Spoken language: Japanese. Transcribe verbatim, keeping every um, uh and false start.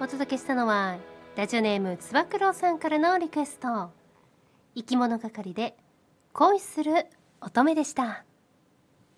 届けしたのはラジオネームつば九郎さんからのリクエスト、生き物係で恋する乙女でした。